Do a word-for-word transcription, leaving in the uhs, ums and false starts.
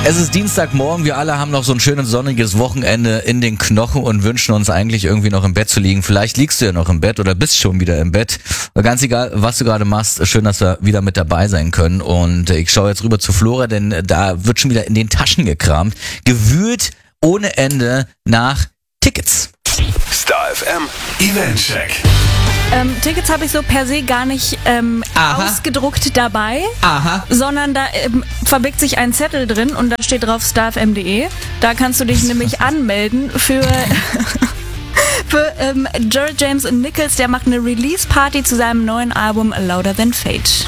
Es ist Dienstagmorgen, wir alle haben noch so ein schönes sonniges Wochenende in den Knochen und wünschen uns eigentlich irgendwie noch im Bett zu liegen. Vielleicht liegst du ja noch im Bett oder bist schon wieder im Bett. Ganz egal, was du gerade machst, schön, dass wir wieder mit dabei sein können. Und ich schaue jetzt rüber zu Flora, denn da wird schon wieder in den Taschen gekramt. Gewühlt ohne Ende nach Tickets. Star F M Eventcheck. Ähm, Tickets habe ich so per se gar nicht ähm, ausgedruckt dabei, Aha. sondern da ähm, verbirgt sich ein Zettel drin und da steht drauf starfm punkt de. Da kannst du dich nämlich anmelden für, für ähm, Jared James und Nichols, der macht eine Release-Party zu seinem neuen Album Louder Than Fate.